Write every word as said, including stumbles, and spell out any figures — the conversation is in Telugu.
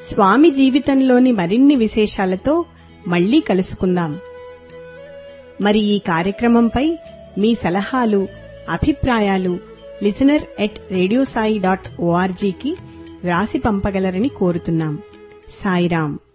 స్వామి జీవితంలోని మరిన్ని విశేషాలతో మళ్లీ కలుసుకుందాం. మరి ఈ కార్యక్రమంపై మీ సలహాలు, అభిప్రాయాలు listener at radio Sai dot ఓఆర్జీకి వ్రాసి పంపగలరని కోరుతున్నాం. సాయిరాం.